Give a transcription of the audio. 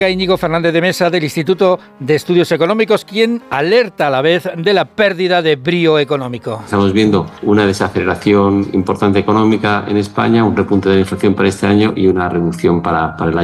Íñigo Fernández de Mesa, del Instituto de Estudios Económicos, quien alerta a la vez de la pérdida de brío económico. Estamos viendo una desaceleración importante económica en España, un repunte de la inflación para este año y una reducción para el año